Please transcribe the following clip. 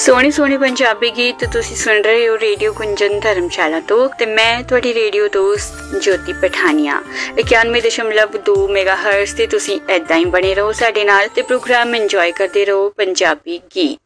सोहने सोहने पंजाबी गीत तुसी सुन रहे हो रेडियो कुंजन धर्मशाला तो ते मैं थोड़ी रेडियो दोस्त ज्योति पठानिया 91.2 मेगाहर्ट्ज ते तुसी ऐदां ही बने रहो साडे नाल ते प्रोग्राम एंजॉय करते रहो पंजाबी गीत।